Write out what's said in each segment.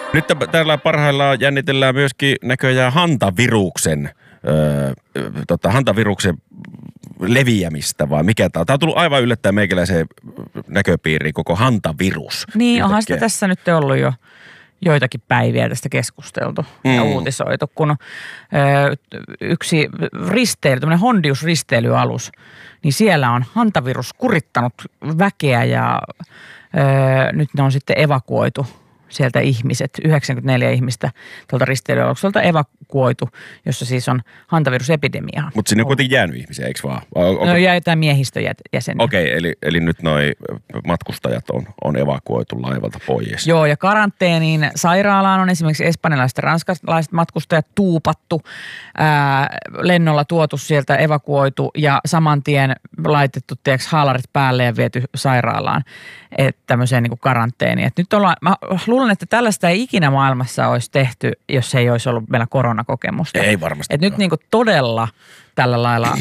Nyt täällä parhaillaan jännitellään myöskin näköjään hantaviruksen leviämistä vai mikä tämä on. Tämä on tullut aivan yllättäen meikäläiseen näköpiiriin koko hantavirus. Niin, onhan sitä tässä nyt ollut jo joitakin päiviä tästä keskusteltu ja uutisoitu, kun yksi risteily, tämmöinen Hondius-risteilyalus, niin siellä on hantavirus kurittanut väkeä ja nyt ne on sitten evakuoitu sieltä ihmiset, 94 ihmistä tuolta risteilyalukselta evakuoitu, jossa siis on hantavirusepidemia. Mutta sinne on kuitenkin jäänyt ihmisiä, eikö vaan? No ja jotain miehistöjäseniä. Okei, eli nyt noi matkustajat on evakuoitu laivalta pois. Joo, ja karanteeniin sairaalaan on esimerkiksi espanjalaiset ja ranskalaiset matkustajat tuupattu, lennolla tuotu sieltä evakuoitu ja saman tien laitettu haalarit päälle ja viety sairaalaan tämmöiseen niin kuin karanteeniin. Et nyt mä luulen, että tällaista ei ikinä maailmassa olisi tehty, jos ei olisi ollut meillä koronakokemusta. Ei varmasti. Et nyt niin kuin todella tällä lailla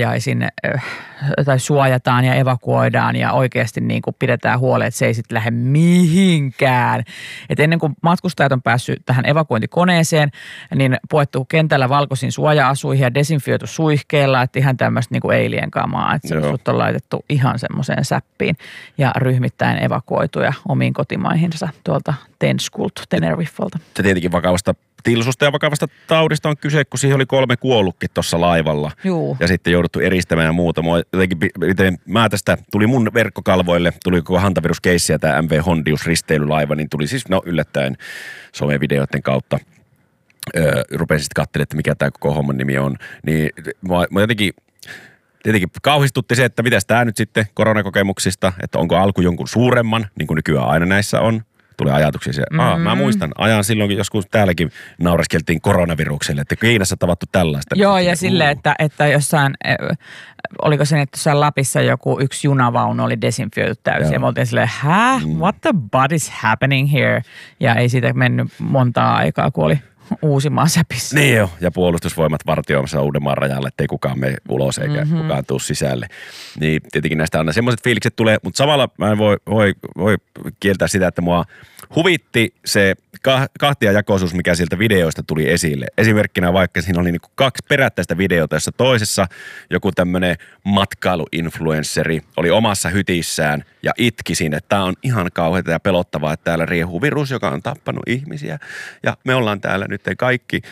suojataan ja evakuoidaan ja oikeasti niin kuin pidetään huoli, että se ei sitten lähde mihinkään. Et ennen kuin matkustajat on päässyt tähän evakuointikoneeseen, niin puettu kentällä valkoisin suoja-asuihin ja desinfioitu suihkeella, että ihan tämmöistä niin kuin eilien kamaa, että sut on laitettu ihan semmoiseen säppiin ja ryhmittäin evakuoituja omiin kotimaihinsa tuolta Teneriffolta. Se tietenkin vakavasta tilsusta ja vakavasta taudista on kyse, kun siihen oli 3 kuollutkin tuossa laivalla. Juu. Ja sitten jouduttu eristämään ja muuta. Mä tästä tuli mun verkkokalvoille, tuli koko hantaviruskeissiä tämä MV Hondius risteilylaiva, niin tuli siis yllättäen somevideoiden kautta. Rupesin sitten katselemaan, että mikä tämä koko homman nimi on. Niin mä jotenkin kauhistutti se, että mitäs tämä nyt sitten koronakokemuksista, että onko alku jonkun suuremman, niin kuin nykyään aina näissä on. Tuli ajatuksia se, mä muistan ajan silloin, joskus täälläkin naureskeltiin koronavirukselle, että Kiinassa tavattu tällaista. Joo, ja silleen, että jossain, oliko se, että jossain Lapissa yksi junavaunu oli desinfioitu täysin. Joo. Ja me oltiin silleen, what the butt is happening here? Ja ei siitä mennyt montaa aikaa, kun oli Uusimaan säpissä. Niin jo, ja puolustusvoimat vartioimassa Uudenmaan rajalle, ettei kukaan mene ulos eikä kukaan tuu sisälle. Niin tietenkin näistä aina semmoiset fiilikset tulee, mutta samalla mä en voi kieltää sitä, että mua huvitti se kahtiajakoisuus, mikä sieltä videoista tuli esille. Esimerkkinä vaikka siinä oli niinku 2 perättäistä videota, jossa toisessa joku tämmöinen matkailuinfluensseri oli omassa hytissään ja itki siinä, että tää on ihan kauheata ja pelottavaa, että täällä riehuu virus, joka on tappanut ihmisiä. Ja me ollaan täällä nyt kaikki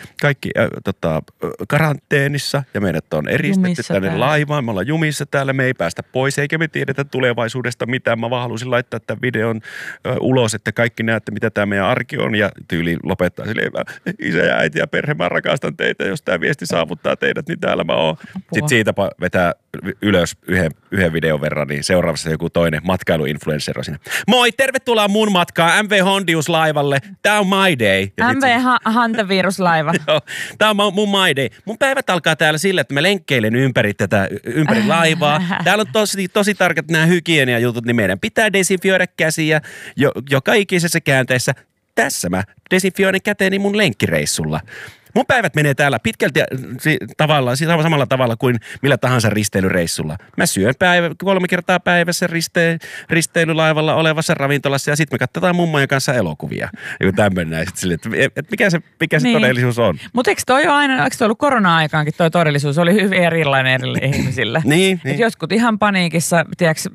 karanteenissa ja meidät on eristetty jumissa tänne laivaan. Me ollaan jumissa täällä, me ei päästä pois eikä me tiedetä tulevaisuudesta mitään. Mä vaan halusin laittaa tämän videon ulos, että kaikki näette, mitä tämä meidän arki on ja tyyli lopettaa silleen, isä ja äiti ja perhe, mä rakastan teitä, jos tämä viesti saavuttaa teidät, niin täällä mä oon. Sitten siitä vetää ylös yhden videon verran, niin seuraavassa joku toinen matkailuinfluencer on siinä. Moi, tervetuloa mun matkaan MV Hondius laivalle. Tää on my day. MV Hantaviruslaiva. Joo, tää on mun my day. Mun päivät alkaa täällä sillä, että mä lenkkeilen ympäri laivaa. Täällä on tosi tarkat nämä hygieniajutut, niin meidän pitää desinfioida käsiä joka ikisessä käänteessä. Tässä mä desinfioin käteeni mun lenkkireissulla. Mun päivät menee täällä pitkälti samalla tavalla kuin millä tahansa risteilyreissulla. Mä syön 3 kertaa päivässä risteilylaivalla olevassa ravintolassa ja sitten me katsotaan mummojen kanssa elokuvia. Joku tämmöinen että mikä se niin. Todellisuus on. Mutta eikö toi ollut korona-aikaankin toi todellisuus? Oli hyvin erilainen eri ihmisillä. niin. Jotkut ihan paniikissa, tiedätkö,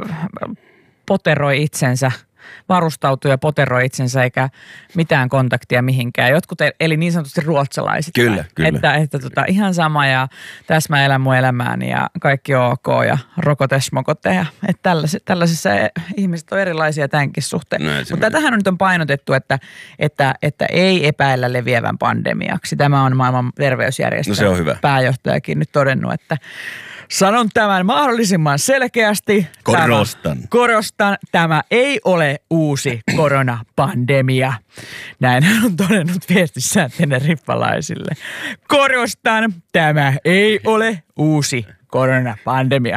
poteroi itsensä. Varustautuu ja poteroi itsensä eikä mitään kontaktia mihinkään. Jotkut eli niin sanotusti ruotsalaiset. Kyllä. Että ihan sama ja tässä elän mun elämääni ja kaikki on ok ja rokotesmokote. Että tällaisissa ihmiset on erilaisia tämänkin suhteen. Mutta tähän nyt on painotettu, että ei epäillä leviävän pandemiaksi. Tämä on maailman terveysjärjestön pääjohtajakin nyt todennut, että sanon tämän mahdollisimman selkeästi. Korostan, tämä ei ole uusi koronapandemia. Näin hän on todennut viestissään teneriffalaisille. Korostan, tämä ei ole uusi koronapandemia.